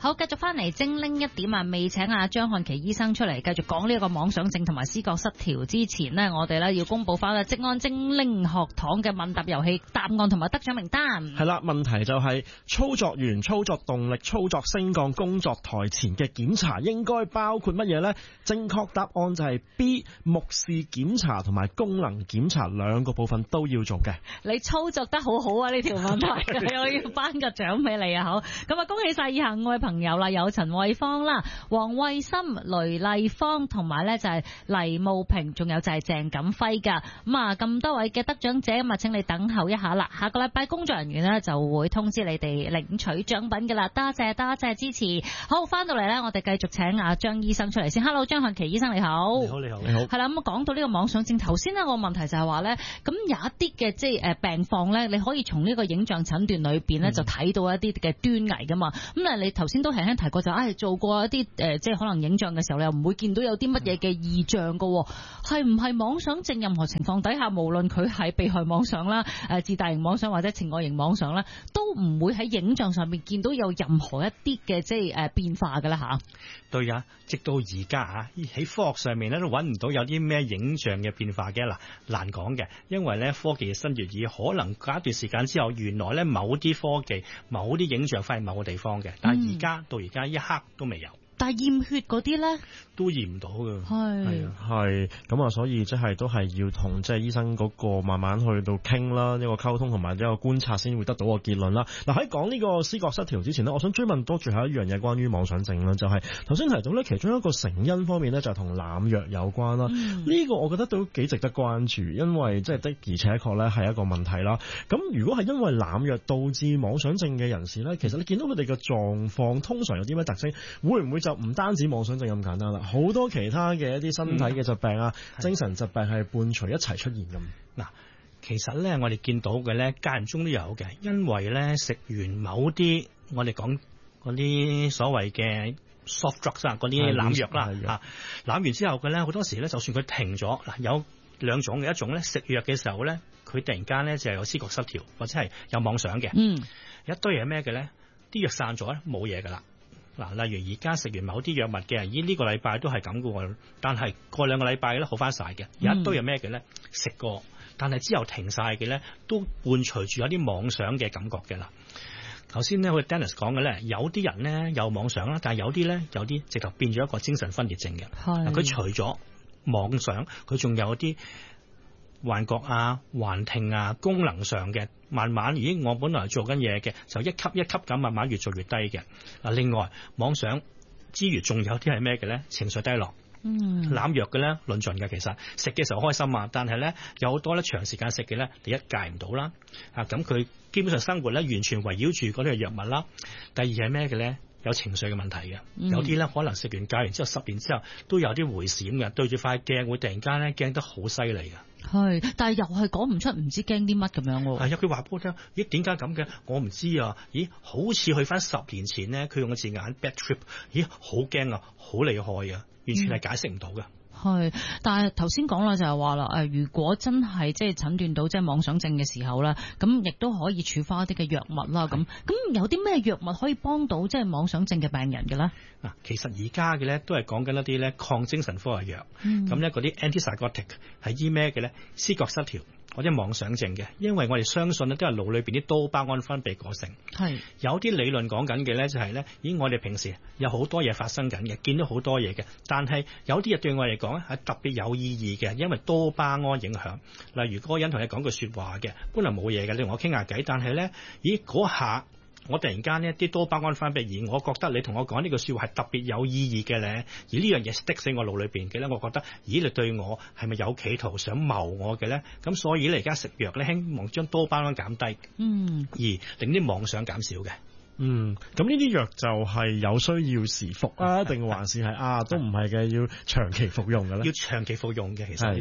好，繼續翻嚟精靈一點啊！未請阿張漢琪醫生出嚟繼續講呢一個妄想症同埋思覺失調之前呢，我哋咧要公布翻啦職安精靈學堂嘅問答遊戲答案同埋得獎名單。 係啦，問題就係操作員操作動力、操作升降工作台前嘅檢查應該包括乜嘢呢？正確答案就係 B， 目視檢查同埋功能檢查兩個部分都要做嘅。你操作得好好啊！呢條問題我要頒個獎俾你啊！好，咁啊恭喜晒以下5位朋友啦，有陳慧芳啦、黃慧心、雷麗芳同埋咧就係黎慕平，仲有就係鄭錦輝噶。咁啊咁多位嘅得獎者，咁啊請你等候一下啦。下個禮拜工作人員呢就會通知你哋領取獎品噶啦。多謝支持。好，翻到嚟咧，我哋繼續請阿張醫生出嚟先。Hello， 張漢琪醫生你好。 你好。係啦， 咁講到呢個妄想症，頭先呢個問題就係話咧，咁有一啲嘅即係病況咧，你可以從呢個影像診斷裏邊咧就睇到一啲嘅端倪噶嘛。咁你頭先都輕輕提過就做過一啲即係可能影像嘅時候，你又唔會見到有啲乜嘢嘅異象噶。係唔係妄想症？任何情況底下，無論佢係被害妄想啦、自大型妄想或者情愛型妄想啦，都唔會喺影像上面見到有任何一啲嘅即係變化噶啦吓。 對啊，直到而家喺科學上面咧都揾唔到有啲咩影像嘅變化嘅。嗱，難講嘅，因為咧科技嘅新越耳，可能隔一段時間之後，原來咧某啲科技、某啲影像翻喺某個地方嘅，但係到而家一刻都未有。 但係驗血嗰啲咧都驗唔到嘅， 係咁啊，所以即係都係要同即係醫生嗰個慢慢去到傾啦，一個溝通同埋一個觀察先會得到個結論啦。嗱，喺講呢個思覺失調之前呢，我想追問多最後一樣嘢關於妄想症啦，就係頭先提到咧，其中一個成因方面咧就係同濫藥有關啦。呢個我覺得都幾值得關注，因為即係的而且確咧係一個問題啦。咁如果係因為濫藥導致妄想症嘅人士咧，其實你見到佢哋嘅狀況通常有啲咩特徵？會唔會就唔單止妄想症咁簡單啦？好多其他嘅一啲身體嘅疾病啊、精神疾病係伴隨一齊出現咁。 嗱，其實咧我哋見到嘅咧間中都有嘅，因為咧食完某啲我哋講嗰啲所謂嘅 soft drugs 啊，嗰啲濫藥啦嚇，濫完之後嘅咧好多時咧，就算佢停咗，嗱有兩種嘅，一種咧食藥嘅時候咧，佢突然間咧就係有思覺失調或者係有妄想嘅，一堆嘢咩嘅咧，啲藥散咗咧冇嘢噶啦。嗱，例如而家食完某啲藥物嘅，呢個禮拜都係咁嘅喎，但係過2個禮拜咧好翻晒嘅。有一堆係咩嘅咧？食過，但係之後停晒嘅咧，都伴隨住有啲妄想嘅感覺嘅啦。頭先咧，好似 Dennis 講嘅咧，有啲人咧有妄想啦，但係有啲直頭變咗一個精神分裂症嘅。佢除咗妄想，佢仲有啲幻覺啊、幻聽啊、功能上嘅，慢慢我本來做緊嘢嘅，就一級一級咁慢慢越做越低嘅。嗱，另外妄想之餘，仲有啲係咩嘅咧？情緒低落。濫藥嘅咧論盡嘅，其實食嘅時候開心啊，但係咧有好多咧長時間食嘅咧，第一戒唔到啦。咁佢基本上生活咧完全圍繞住嗰啲藥物啦。第二係咩嘅咧？有情緒嘅問題嘅，有啲咧可能食完戒完之後10年之後都有啲回閃嘅，對住塊鏡會突然間咧驚得好犀利嘅。 係，但係又係講唔出，唔知驚啲乜咁樣喎。 係啊，佢話俾我聽，點解咁嘅？我唔知啊。好似去翻10年前咧，佢用個字眼 bad trip， 好驚啊，好厲害啊，完全係解釋唔到嘅。 係，但係頭先講啦，就係話啦，如果真係即係診斷到即係妄想症嘅時候咧，咁亦都可以處方一啲嘅藥物啦。咁有啲咩藥物可以幫到即係妄想症嘅病人嘅咧？ 嗱，其實而家嘅咧都係講緊一啲咧抗精神科嘅藥，咁咧嗰啲 antipsychotic 係醫咩嘅咧？思覺失調或者妄想症嘅，因為我哋相信咧都係腦裏邊啲多巴胺分泌過剩。係有啲理論講緊嘅咧就係咧，我哋平時有好多嘢發生緊嘅，見到好多嘢嘅，但係有啲嘢對我嚟講咧係特別有意義嘅，因為多巴胺影響。例如嗰個人同你講句說話嘅，本來冇嘢嘅，你同我傾下偈，但係咧，嗰下我突然間呢啲多巴胺分泌，而我覺得你同我講呢句說話係特別有意義嘅咧，而呢樣嘢 stick 死我腦裏邊嘅咧，我覺得你對我係咪有企圖想謀我嘅咧？咁所以你而家食藥咧，希望將多巴胺減低，而令啲妄想減少嘅。 咁呢啲藥就係有需要時服啊，定還是係都唔係嘅，要長期服用嘅咧？ 要長期服用嘅，其實呢啲藥。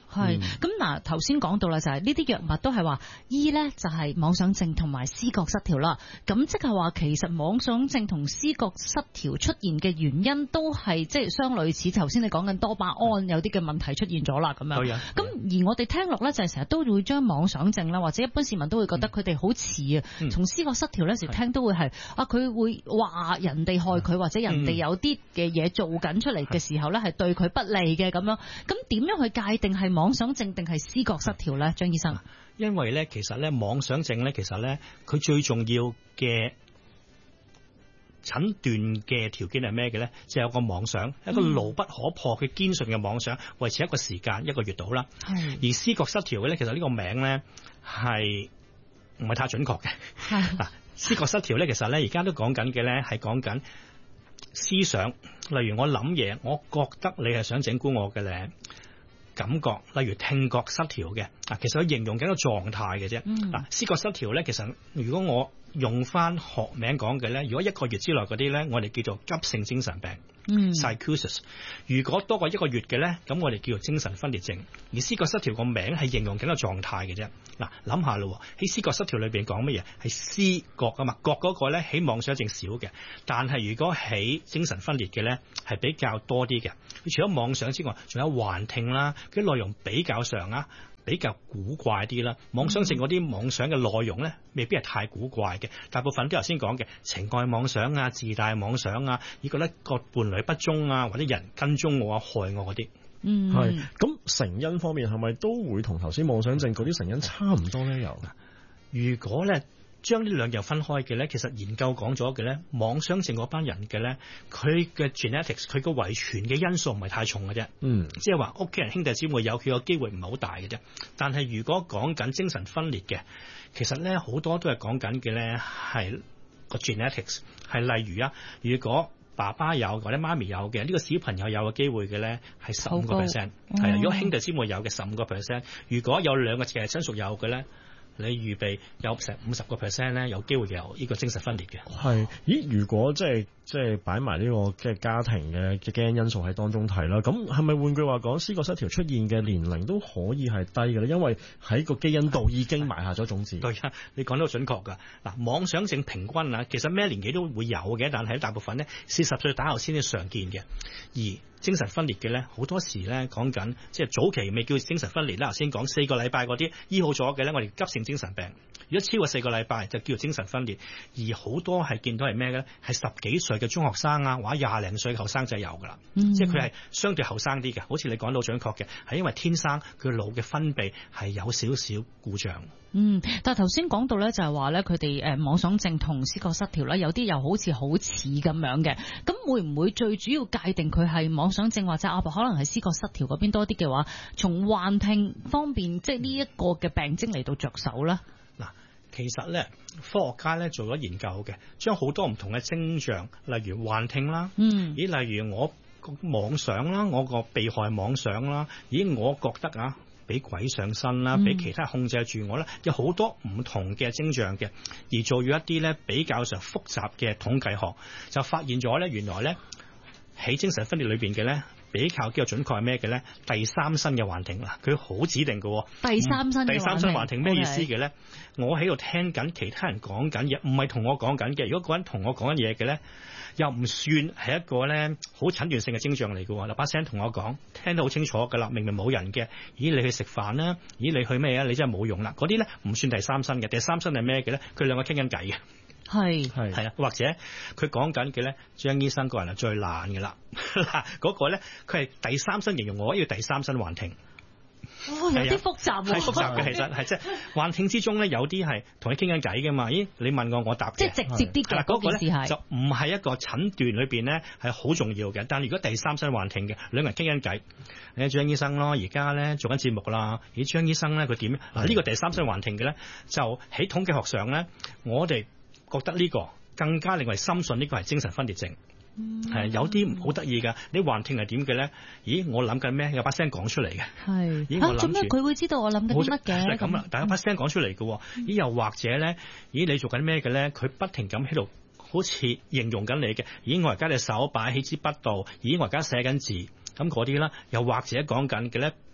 係，咁嗱頭先講到啦，就係呢啲藥物都係話醫咧就係妄想症同埋思覺失調啦。咁即係話其實妄想症同思覺失調出現嘅原因都係即係相類似，頭先你講緊多巴胺有啲嘅問題出現咗啦咁樣。咁而我哋聽落咧就係成日都會將妄想症啦，或者一般市民都會覺得佢哋好似啊，從思覺失調咧時聽都會係啊佢會話人哋害佢，或者人哋有啲嘅嘢做緊出嚟嘅時候咧係對佢不利嘅咁樣。咁點樣去界定係妄想症定係思覺失調咧，張醫生？ 因為咧，其實咧，妄想症咧，其實咧，佢最重要嘅診斷嘅條件係咩嘅咧？就係有個妄想，一個牢不可破嘅堅信嘅妄想，維持一個時間1個月到啦。而思覺失調嘅咧，其實呢個名咧係唔係太準確嘅。嗱，思覺失調咧，其實咧而家都講緊嘅咧係講緊思想，例如我諗嘢，我覺得你係想整蠱我嘅咧。感覺，例如聽覺失調嘅，其實佢形容緊個狀態嘅啫。思覺失調咧，其實如果我用翻學名講嘅咧，如果1個月之內嗰啲咧，我哋叫做急性精神病。psychosis。如果多過1個月嘅咧，咁我哋叫做精神分裂症。而思覺失調個名係形容緊個狀態嘅啫。嗱，諗下咯，喺思覺失調裏邊講乜嘢？係思覺啊嘛，覺嗰個咧喺妄想症少嘅，但係如果喺精神分裂嘅咧係比較多啲嘅。除咗妄想之外，仲有幻聽啦，佢啲內容比較上啊。比較古怪啲啦，妄想症嗰啲妄想嘅內容咧，未必係太古怪嘅，大部分都頭先講嘅情愛妄想啊、自大妄想啊，以覺得個伴侶不忠啊，或者人跟蹤我啊、害我嗰啲。 係咁成因方面係咪都會同頭先妄想症嗰啲成因差唔多咧？又如果咧將呢兩樣分開嘅咧，其實研究講咗嘅咧，妄想症嗰班人嘅咧，佢嘅 genetics 佢個遺傳嘅因素唔係太重嘅啫。即係話屋企人兄弟姊妹有佢個機會唔係好大嘅啫。但係如果講緊精神分裂嘅，其實咧好多都係講緊嘅咧係個 genetics 係例如啊，如果爸爸有或者媽咪有嘅呢個小朋友有嘅機會嘅咧係15%，係啊。如果兄弟姊妹有嘅15%，如果有2個嘅親屬有嘅咧。你預備有成50% 咧，有機會有呢個精神分裂嘅。 係，咦？如果即係擺埋呢個即係家庭嘅基因因素喺當中睇啦，咁係咪換句話講，思覺失調出現嘅年齡都可以係低嘅咧？因為喺個基因度已經埋下咗種子。 對啊，你講得準確㗎。嗱，妄想症平均啊，其實咩年紀都會有嘅，但係大部分咧40歲打後先至常見嘅。而精神分裂嘅咧，好多時咧講緊即係早期未叫精神分裂啦。頭先講4個禮拜嗰啲醫好咗嘅咧，我哋急性精神病。如果超過4個禮拜就叫做精神分裂，而好多係見到係咩嘅咧？係10幾歲嘅中學生啊，或者20零歲嘅後生仔有㗎啦。即係佢係相對後生啲嘅，好似你講到準確嘅，係因為天生佢腦嘅分泌係有少少故障。 但係頭先講到咧，就係話咧，佢哋妄想症同思覺失調咧，有啲又好似咁樣嘅。咁會唔會最主要界定佢係妄想症或者可能係思覺失調嗰邊多啲嘅話，從幻聽方面，即係呢一個嘅病徵嚟到着手咧？ 嗱，其實咧，科學家咧做咗研究嘅，將好多唔同嘅徵象，例如幻聽啦，例如我妄想啦，我個被害妄想啦，我覺得啊。俾鬼上身啦，俾其他控制住我啦，有好多唔同嘅徵象嘅，而做咗一啲咧比較上複雜嘅統計學，就發現咗咧原來咧喺精神分裂裏邊嘅咧比較準確係咩嘅咧？第三身嘅幻聽啦，佢好指定嘅。第三身幻聽咩意思嘅咧？我喺度聽緊其他人講緊嘢，唔係同我講緊嘅。如果嗰人同我講緊嘢嘅咧，又唔算係一個咧好診斷性嘅徵象嚟嘅。嗱，把聲同我講，聽得好清楚㗎啦，明明冇人嘅。咦，你去食飯啦？咦，你去咩啊？你真係冇用啦。嗰啲咧唔算第三身嘅。第三身係咩嘅咧？佢兩個傾緊偈嘅。係啊，或者佢講緊嘅咧，張醫生個人係最懶嘅啦。嗰個咧，佢係第三身形容我，要第三身幻聽。 有啲複雜喎。係複雜嘅，其實係即係幻聽之中咧，有啲係同你傾緊偈嘅嘛。咦，你問我答嘅。即係直接啲嘅嗰件事係。就唔係一個診斷裏邊咧係好重要嘅。但係如果第三身幻聽嘅，兩個人傾緊偈，你張醫生咯，而家咧做緊節目啦。咦，張醫生咧佢點？嗱，呢個第三身幻聽嘅咧，就喺統計學上咧，我哋覺得呢個更加令我哋深信呢個係精神分裂症。係有啲好得意㗎，你幻聽係點嘅咧？咦，我諗緊咩？有把聲講出嚟嘅。係。咦，我諗住做咩佢會知道我諗緊乜嘅？係咁啦，大家把聲講出嚟嘅。咦，又或者咧？咦，你做緊咩嘅咧？佢不停咁喺度，好似形容緊你嘅。咦，我而家隻手擺喺支筆度。咦，我而家寫緊字。咁嗰啲啦，又或者講緊嘅咧，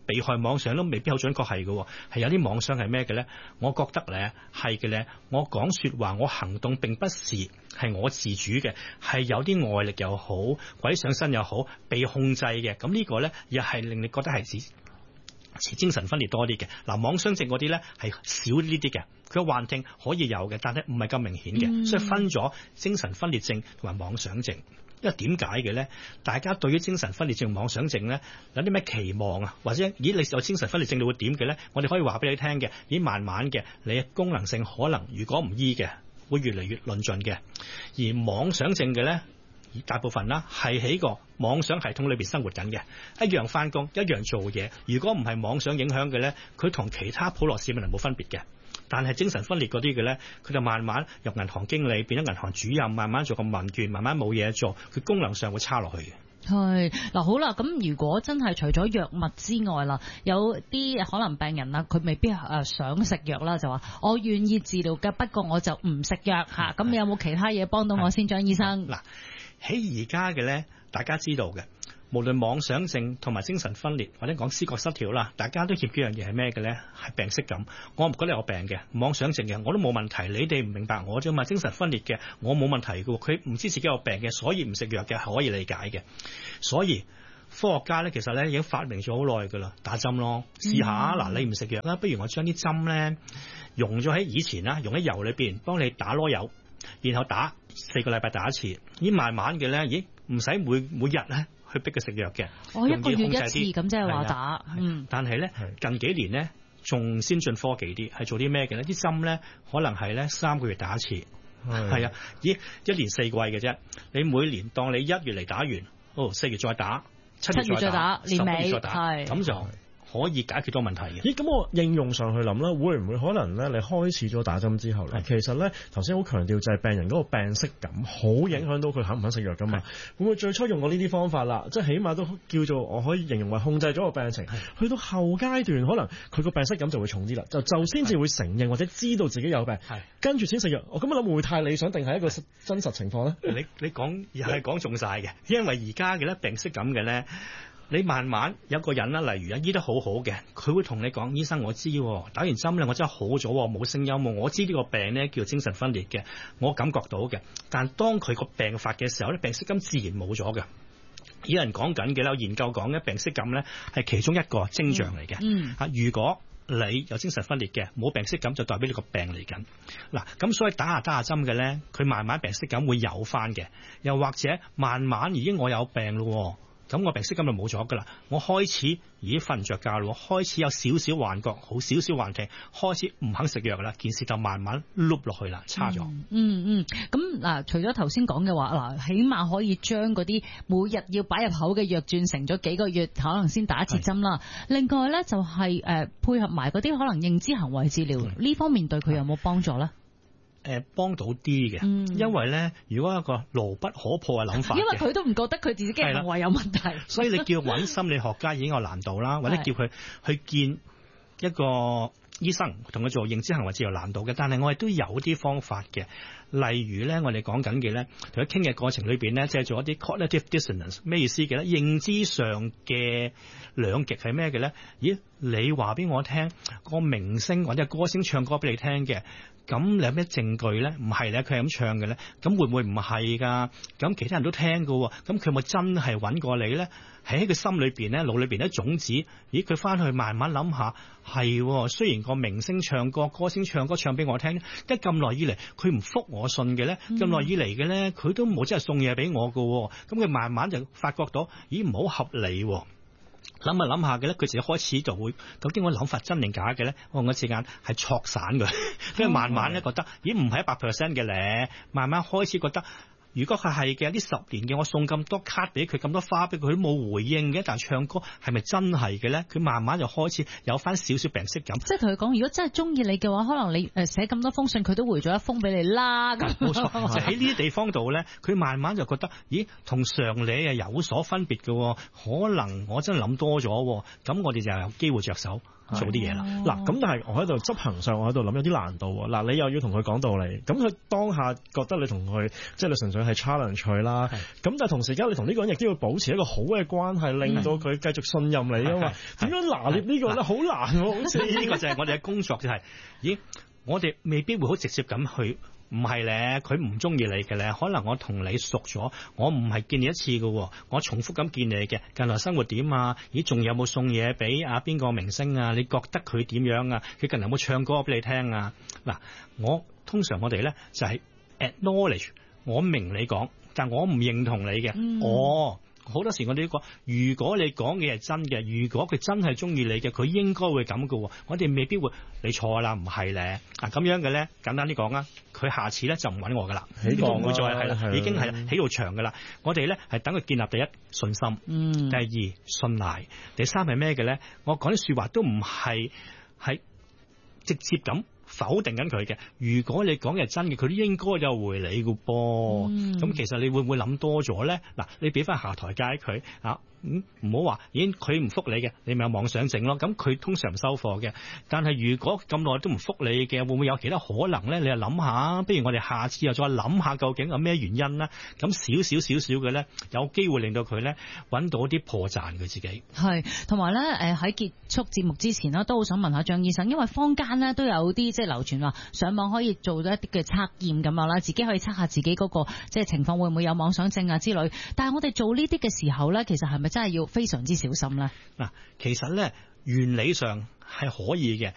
被害妄想都未必好準確係嘅，係有啲妄想係咩嘅咧？我覺得咧係嘅咧，我講説話，我行動並不是係我自主嘅，係有啲外力又好，鬼上身又好，被控制嘅。咁呢個咧又係令你覺得係似精神分裂多啲嘅。嗱，妄想症嗰啲咧係少呢啲嘅，佢幻聽可以有嘅，但係唔係咁明顯嘅，所以分咗精神分裂症同埋妄想症。因為點解嘅咧？大家對於精神分裂症、妄想症咧有啲咩期望啊？或者咦你有精神分裂症你會點嘅咧？我哋可以話俾你聽嘅，咦慢慢嘅你嘅功能性可能如果唔醫嘅，會越嚟越論盡嘅。而妄想症嘅咧，大部分啦係喺個妄想系統裏邊生活緊嘅，一樣翻工，一樣做嘢。如果唔係妄想影響嘅咧，佢同其他普羅市民係冇分別嘅。但係精神分裂嗰啲嘅咧，佢就慢慢由銀行經理變咗銀行主任，慢慢做個文員，慢慢冇嘢做，佢功能上會差落去嘅。 係嗱，好啦，咁如果真係除咗藥物之外啦，有啲可能病人啦，佢未必想食藥啦，就話我願意治療嘅，不過我就唔食藥嚇。咁你有冇其他嘢幫到我先，張醫生？嗱， 喺而家嘅咧，大家知道嘅。無論妄想症同埋精神分裂，或者講思覺失調啦，大家都協幾樣嘢係咩嘅咧？係病識感。我唔覺得有病嘅，妄想症嘅我都冇問題。你哋唔明白我啫嘛。精神分裂嘅我冇問題嘅，佢唔知自己有病嘅，所以唔食藥嘅係可以理解嘅。所以科學家咧其實咧已經發明咗好耐㗎啦，打針咯，試下嗱，你唔食藥啦，不如我將啲針咧溶咗喺以前啦，溶喺油裏邊，幫你打籮柚，然後打4個禮拜打一次，咦慢慢嘅咧，咦唔使每日咧。去逼佢食藥嘅， 我1個月1次咁即係話打， 但係咧近幾年咧仲先進科技啲，係做啲咩嘅咧？啲針咧可能係咧3個月打一次，係啊，咦1年4季嘅啫，你每年當你1月嚟打完，4月再打，7月再打， 年尾再打，咁就可以解決到問題嘅。 咦，咁我應用上去諗啦，會唔會可能咧？你開始咗打針之後咧，其實咧頭先好強調就係病人嗰個病識感，好影響到佢肯唔肯食藥噶嘛？會唔會最初用過呢啲方法啦？即係起碼都叫做我可以形容為控制咗個病情，去到後階段可能佢個病識感就會重啲啦，就先至會承認或者知道自己有病，跟住先食藥。我咁樣諗會唔會太理想，定係一個真實情況咧？ 你講又係講中晒嘅，因為而家嘅咧病識感嘅咧。你慢慢有個人啦，例如醫得好好嘅，佢會同你講：醫生，我知打完針咧，我真係好咗，冇聲音喎。我知呢個病咧叫精神分裂嘅，我感覺到嘅。但當佢個病發嘅時候咧，病識感自然冇咗嘅。有人講緊嘅啦，有研究講嘅病識感咧係其中一個徵象嚟嘅。如果你有精神分裂嘅，冇病識感就代表你個病嚟緊。嗱，咁所以打下針嘅咧，佢慢慢病識感會有翻嘅，又或者慢慢已經我有病咯。咁我病識感就冇咗噶啦，我開始已經瞓唔着覺咯，開始有少少幻覺，好少少幻聽，開始唔肯食藥啦，件事就慢慢碌落去啦，差咗。 咁嗱，除咗頭先講嘅話，嗱，起碼可以將嗰啲每日要擺入口嘅藥轉成咗幾個月，可能先打一次針啦。另外咧就係配合埋嗰啲可能認知行為治療呢方面對佢有冇幫助咧？ 幫到啲嘅，因為咧，如果一個牢不可破嘅諗法， 因為佢都唔覺得佢自己嘅行為有問題， 所以你叫揾心理學家已經有難度啦，或者叫佢去見一個醫生同佢做認知行為治療難度嘅。但係我哋都有啲方法嘅，例如咧，我哋講緊嘅咧，同佢傾嘅過程裏邊咧，即係做一啲 cognitive dissonance， 咩意思嘅咧？認知上嘅兩極係咩嘅咧？咦，你話俾我聽個明星或者歌星唱歌俾你聽嘅。咁你有咩證據咧？唔係咧，佢係咁唱嘅咧。咁會唔會唔係㗎？咁其他人都聽㗎喎。咁佢有冇真係揾過你咧？喺佢心裏邊咧，腦裏邊啲種子，咦？佢翻去慢慢諗下，係雖然個明星唱歌、歌星唱歌唱俾我聽，一咁耐以嚟佢唔覆我信嘅咧，咁耐以嚟嘅咧，佢都冇真係送嘢俾我㗎。咁佢慢慢就發覺到，咦？唔好合理喎。諗下嘅咧，佢自己開始就會究竟我諗法真定假嘅咧？我時間係錯散嘅，跟住慢慢咧覺得，咦唔係100%嘅咧，慢慢開始覺得，如果佢係嘅，呢10年嘅我送咁多卡俾佢，咁多花俾佢，佢都冇回應嘅，但係唱歌係咪真係嘅咧？佢慢慢就開始有翻少少病識感。 即係同佢講，如果真係中意你嘅話，可能你寫咁多封信，佢都回咗一封俾你啦。 冇錯，就喺呢啲地方度咧，佢慢慢就覺得，咦，同常理係有所分別嘅，可能我真係諗多咗，咁我哋就有機會着手做啲嘢啦。 嗱，咁但係我喺度執行上，我喺度諗有啲難度喎。嗱，你又要同佢講道理，咁佢當下覺得你同佢即係你純粹係 challenge 佢啦。咁但係同時間你同呢個人亦都要保持一個好嘅關係，令到佢繼續信任你啊嘛。點樣拿捏呢個咧？好難喎，好似呢個就係我哋嘅工作就係，咦，我哋未必會好直接咁去。唔係咧，佢唔中意你嘅咧，可能我同你熟咗，我唔係見你一次嘅，我重複咁見你嘅，近來生活點啊？咦，仲有冇送嘢俾啊邊個明星啊？你覺得佢點樣啊？佢近來有冇唱歌俾你聽啊？嗱，通常我哋咧就係 acknowledge， 我明你講，但我唔認同你嘅，好多時我哋都講，如果你講嘅係真嘅，如果佢真係中意你嘅，佢應該會咁嘅。我哋未必會，你錯啦，唔係咧。咁樣嘅咧，簡單啲講啊，佢下次咧就唔揾我噶啦，唔會再係啦，已經係起到牆噶啦。我哋咧係等佢建立第一信心，第二信賴，第三係咩嘅咧？我講啲說話都唔係直接咁否定緊佢嘅，如果你講嘅係真嘅，佢都應該有回你嘅噃。咁其實你會唔會諗多咗咧？嗱，你俾翻下台階佢啊，唔好話，已經佢唔復你嘅，你咪有妄想症咯。咁佢通常唔收貨嘅。但係如果咁耐都唔復你嘅，會唔會有其他可能咧？你又諗下，不如我哋下次又再諗下究竟有咩原因咧？咁少少嘅咧，有機會令到佢咧揾到啲破綻佢自己。 係，同埋咧喺結束節目之前啦，都好想問下張醫生，因為坊間咧都有啲即係流傳話上網可以做到一啲嘅測驗咁樣啦，自己可以測下自己嗰個即係情況會唔會有妄想症啊之類。但係我哋做呢啲嘅時候咧，其實係咪真係要非常之小心咧？ 嗱，其實咧原理上係可以嘅，